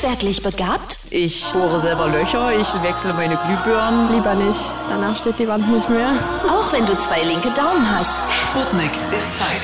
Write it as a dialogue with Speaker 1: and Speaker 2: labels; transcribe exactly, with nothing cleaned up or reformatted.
Speaker 1: Handwerklich begabt?
Speaker 2: Ich bohre selber Löcher, ich wechsle meine Glühbirnen.
Speaker 3: Lieber nicht, danach steht die Wand nicht mehr.
Speaker 1: Auch wenn du zwei linke Daumen hast.
Speaker 4: Sputnik ist bei